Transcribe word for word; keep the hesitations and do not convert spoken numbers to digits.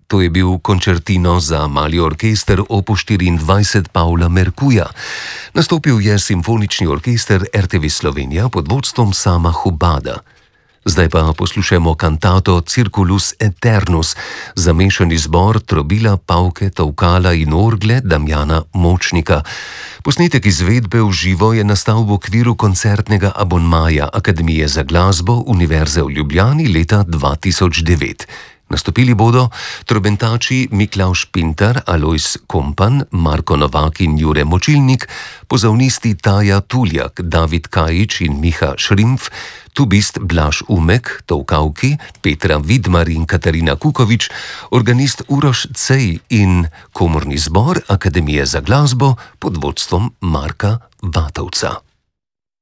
To je bil končertino za mali orkester opus štiriindvajset Pavla Merkuja. Nastopil je simfonični orkester er te ve Slovenija pod vodstvom Sama Hubada. Zdaj pa poslušajmo kantato Circulus Aeternus, zamešani zbor trobila, pavke, tolkala in orgle Damjana Močnika. Posnetek izvedbe v živo je nastal v okviru koncertnega abonmaja Akademije za glasbo Univerze v Ljubljani leta dva tisoč devet. Nastopili bodo trobentači Miklavž Pintar, Alojz Kompan, Marko Novak in Jure Močilnik, pozavnisti Taja Tuljak, David Kajič in Miha Šrimpf, tubist Blaž Umek, tolkavki Petra Vidmar in Katarina Kukovič, organist Uroš Cej in komorni zbor Akademije za glasbo pod vodstvom Marka Vatovca.